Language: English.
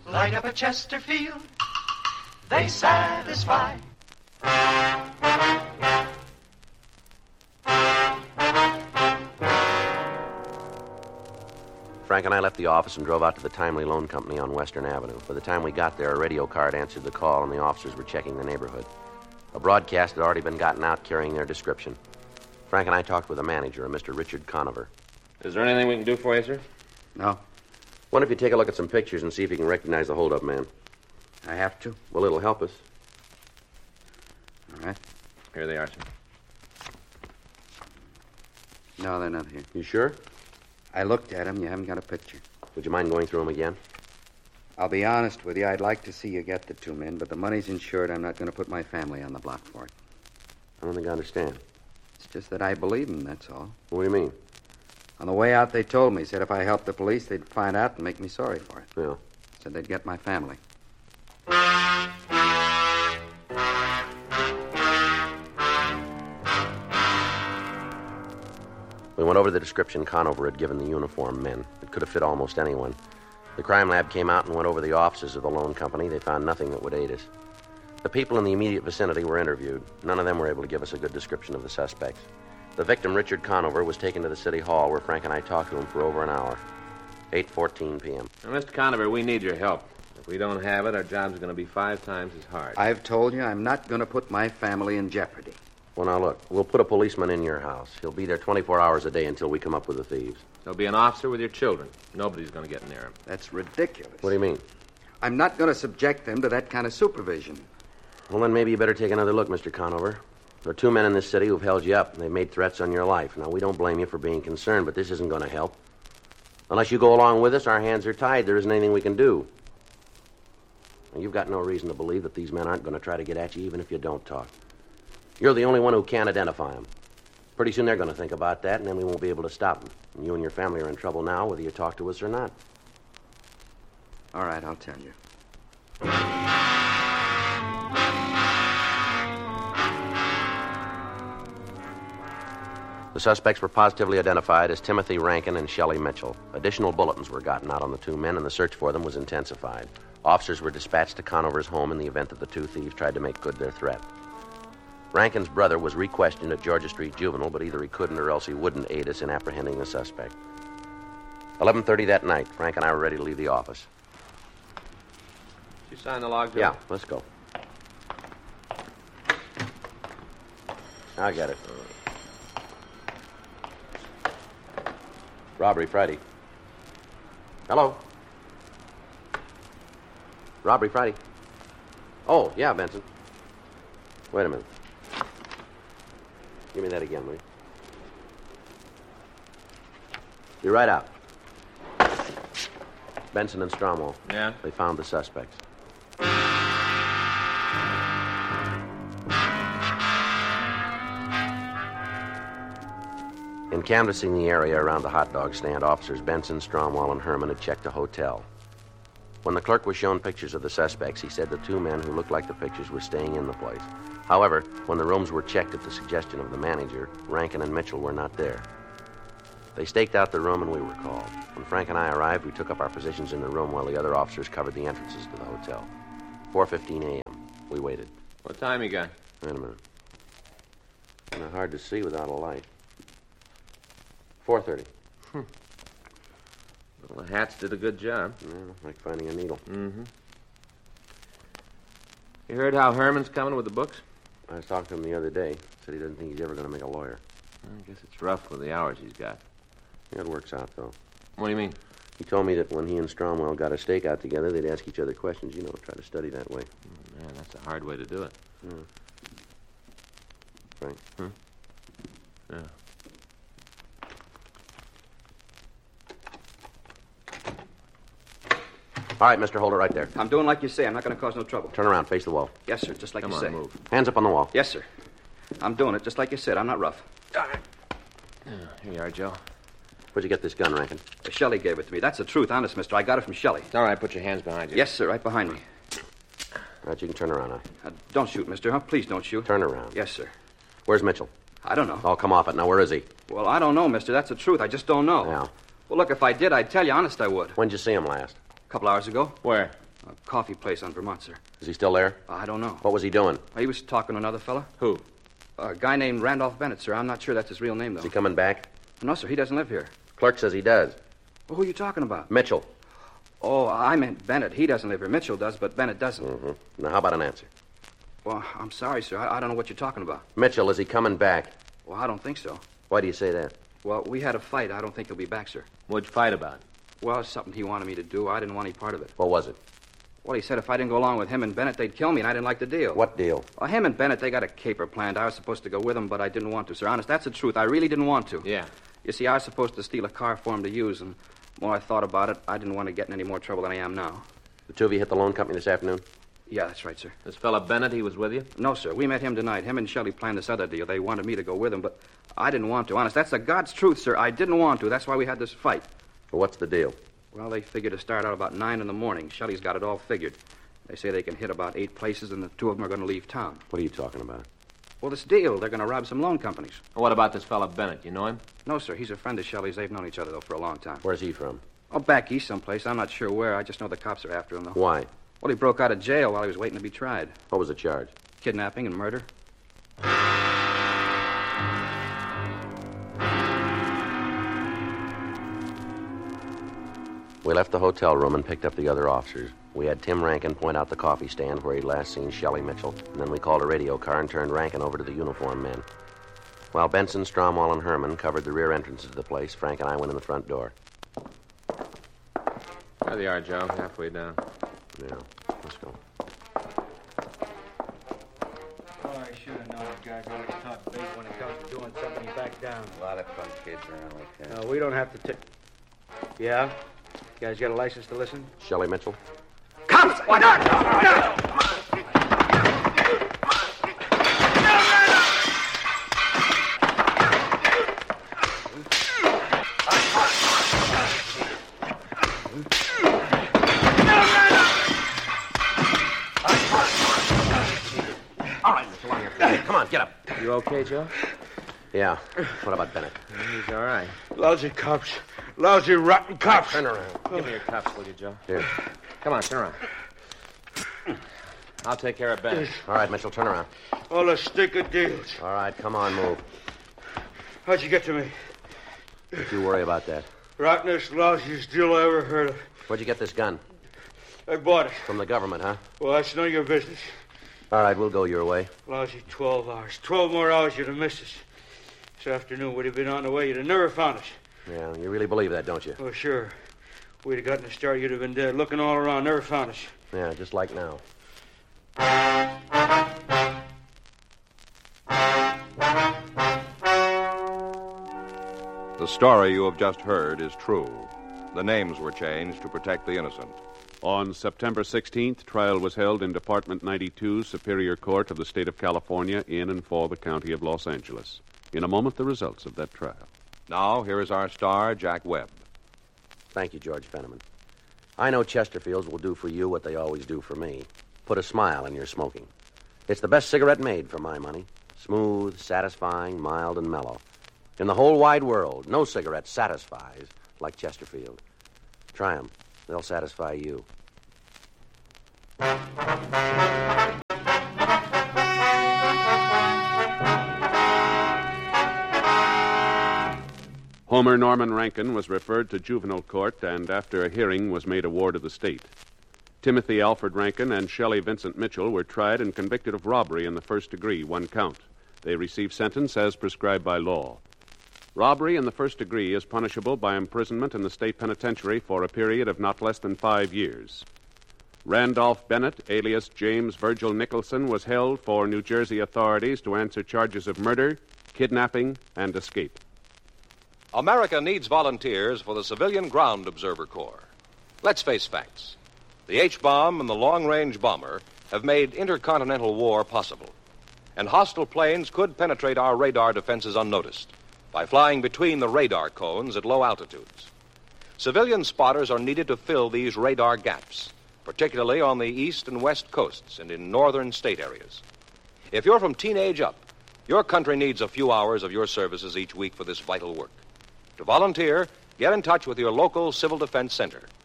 light up a Chesterfield, they satisfy. Frank and I left the office and drove out to the Timely Loan Company on Western Avenue. By the time we got there, a radio card answered the call, and the officers were checking the neighborhood. A broadcast had already been gotten out carrying their description. Frank and I talked with the manager, a Mr. Richard Conover. Is there anything we can do for you, sir? No. Wonder if you take a look at some pictures and see if you can recognize the hold-up man. I have to? Well, it'll help us. All right. Here they are, sir. No, they're not here. You sure? I looked at them. You haven't got a picture. Would you mind going through them again? I'll be honest with you. I'd like to see you get the two men, but the money's insured. I'm not going to put my family on the block for it. I don't think I understand. It's just that I believe them, that's all. What do you mean? On the way out, they told me, said if I helped the police, they'd find out and make me sorry for it. Yeah. Said they'd get my family. We went over the description Conover had given the uniformed men. It could have fit almost anyone. The crime lab came out and went over the offices of the loan company. They found nothing that would aid us. The people in the immediate vicinity were interviewed. None of them were able to give us a good description of the suspects. The victim, Richard Conover, was taken to the city hall where Frank and I talked to him for over an hour. 8:14 p.m. Now, Mr. Conover, we need your help. If we don't have it, our job's going to be 5 times as hard. I've told you I'm not going to put my family in jeopardy. Well, now, look, we'll put a policeman in your house. He'll be there 24 hours a day until we come up with the thieves. There'll be an officer with your children. Nobody's going to get near him. That's ridiculous. What do you mean? I'm not going to subject them to that kind of supervision. Well, then maybe you better take another look, Mr. Conover. There are 2 men in this city who've held you up, and they've made threats on your life. Now, we don't blame you for being concerned, but this isn't going to help. Unless you go along with us, our hands are tied. There isn't anything we can do. Now, you've got no reason to believe that these men aren't going to try to get at you, even if you don't talk. You're the only one who can't identify them. Pretty soon they're going to think about that, and then we won't be able to stop them. And you and your family are in trouble now, whether you talk to us or not. All right, I'll tell you. The suspects were positively identified as Timothy Rankin and Shelley Mitchell. Additional bulletins were gotten out on the 2 men, and the search for them was intensified. Officers were dispatched to Conover's home in the event that the 2 thieves tried to make good their threat. Rankin's brother was re-questioned at Georgia Street Juvenile, but either he couldn't or else he wouldn't aid us in apprehending the suspect. 11:30 that night, Frank and I were ready to leave the office. Did you sign the log, Joe? Yeah, let's go. I got it. Robbery Friday. Hello? Robbery Friday. Oh, yeah, Benson. Wait a minute. Give me that again, will you? Be right out. Benson and Stromwell. Yeah? They found the suspects. In canvassing the area around the hot dog stand, officers Benson, Stromwell, and Herman had checked a hotel. When the clerk was shown pictures of the suspects, he said the 2 men who looked like the pictures were staying in the place. However, when the rooms were checked at the suggestion of the manager, Rankin and Mitchell were not there. They staked out the room and we were called. When Frank and I arrived, we took up our positions in the room while the other officers covered the entrances to the hotel. 4:15 a.m. We waited. What time you got? Wait a minute. Kind of hard to see without a light. 4:30. Well, the hats did a good job. Yeah, like finding a needle. Mm-hmm. You heard how Herman's coming with the books? I was talking to him the other day. Said he doesn't think he's ever going to make a lawyer. I guess it's rough with the hours he's got. Yeah, it works out, though. What do you mean? He told me that when he and Stromwell got a stakeout together, they'd ask each other questions, try to study that way. Oh, man, that's a hard way to do it. Yeah. Frank? Yeah. All right, Mr. Holder, right there. I'm doing like you say. I'm not going to cause no trouble. Turn around, face the wall. Yes, sir, just like Come you on, say. move. Hands up on the wall. Yes, sir. I'm doing it just like you said. I'm not rough. Here you are, Joe. Where'd you get this gun, Rankin? Shelley gave it to me. That's the truth, honest, mister. I got it from Shelley. All right, put your hands behind you. Yes, sir, right behind me. All right, you can turn around now. Don't shoot, mister. Huh? Please don't shoot. Turn around. Yes, sir. Where's Mitchell? I don't know. Oh, come off it. Now, where is he? Well, I don't know, mister. That's the truth. I just don't know. Yeah. Well, look, if I did, I'd tell you. Honest, I would. When'd you see him last? A couple hours ago. Where? coffee place on Vermont, sir. Is he still there? I don't know. What was he doing? He was talking to another fella. Who? A guy named Randolph Bennett, sir. I'm not sure that's his real name, though. Is he coming back? No, sir, he doesn't live here. Clerk says he does. Well, who are you talking about? Mitchell. Oh, I meant Bennett. He doesn't live here. Mitchell does, but Bennett doesn't. Mm-hmm. Now, how about an answer? Well, I'm sorry, sir. I don't know what you're talking about. Mitchell, is he coming back? Well, I don't think so. Why do you say that? Well, we had a fight. I don't think he'll be back, sir. What'd you fight about? Well, it's something he wanted me to do. I didn't want any part of it. What was it? Well, he said if I didn't go along with him and Bennett, they'd kill me, and I didn't like the deal. What deal? Well, him and Bennett, they got a caper planned. I was supposed to go with them, but I didn't want to, sir. Honest, that's the truth. I really didn't want to. Yeah. You see, I was supposed to steal a car for him to use, and the more I thought about it, I didn't want to get in any more trouble than I am now. The two of you hit the loan company this afternoon? Yeah, that's right, sir. This fella Bennett, he was with you? No, sir. We met him tonight. Him and Shelley planned this other deal. They wanted me to go with them, but I didn't want to. Honest, that's the God's truth, sir. I didn't want to. That's why we had this fight. Well, what's the deal? Well, they figured to start out about 9 in the morning. Shelley's got it all figured. They say they can hit about 8 places, and the two of them are going to leave town. What are you talking about? Well, this deal, they're going to rob some loan companies. Well, what about this fella Bennett? You know him? No, sir. He's a friend of Shelley's. They've known each other, though, for a long time. Where's he from? Oh, back east someplace. I'm not sure where. I just know the cops are after him, though. Why? Well, he broke out of jail while he was waiting to be tried. What was the charge? Kidnapping and murder. We left the hotel room and picked up the other officers. We had Tim Rankin point out the coffee stand where he'd last seen Shelley Mitchell, and then we called a radio car and turned Rankin over to the uniformed men. While Benson, Stromwall, and Herman covered the rear entrances to the place, Frank and I went in the front door. There they are, Joe. Halfway down. Yeah, let's go. Oh, I should have known the guys always talk big when it comes to doing something. You back down. A lot of fun kids around like that. No, we don't have to take. Yeah? You guys got a license to listen? Shelley Mitchell? Cops! Why not? All right, Mr. Longhair. Come on, get up. You okay, Joe? Yeah. What about Bennett? He's all right. Lousy cops. Lousy, rotten cops. Turn around. Give me your cuffs, will you, Joe? Here. Come on, turn around. I'll take care of Bennett. All right, Mitchell, turn around. All the stink of deals. All right, come on, move. How'd you get to me? Don't you worry about that. Rottenest, lousiest deal I ever heard of. Where'd you get this gun? I bought it. From the government, huh? Well, that's none of your business. All right, we'll go your way. Lousy 12 hours. 12 more hours you'd have missed us. This afternoon, we'd have been on the way. You'd have never found us. Yeah, you really believe that, don't you? Oh, sure. We'd have gotten a start, you'd have been dead. Looking all around, never found us. Yeah, just like now. The story you have just heard is true. The names were changed to protect the innocent. On September 16th, trial was held in Department 92, Superior Court of the State of California, in and for the County of Los Angeles. In a moment, the results of that trial. Now, here is our star, Jack Webb. Thank you, George Fenneman. I know Chesterfields will do for you what they always do for me. Put a smile in your smoking. It's the best cigarette made, for my money. Smooth, satisfying, mild, and mellow. In the whole wide world, no cigarette satisfies like Chesterfield. Try them. They'll satisfy you. Homer Norman Rankin was referred to juvenile court and, after a hearing, was made a ward of the state. Timothy Alfred Rankin and Shelley Vincent Mitchell were tried and convicted of robbery in the first degree, 1 count. They received sentence as prescribed by law. Robbery in the first degree is punishable by imprisonment in the state penitentiary for a period of not less than 5 years. Randolph Bennett, alias James Virgil Nicholson, was held for New Jersey authorities to answer charges of murder, kidnapping, and escape. America needs volunteers for the Civilian Ground Observer Corps. Let's face facts. The H-bomb and the long-range bomber have made intercontinental war possible. And hostile planes could penetrate our radar defenses unnoticed by flying between the radar cones at low altitudes. Civilian spotters are needed to fill these radar gaps, particularly on the east and west coasts and in northern state areas. If you're from teenage up, your country needs a few hours of your services each week for this vital work. To volunteer, get in touch with your local Civil Defense Center.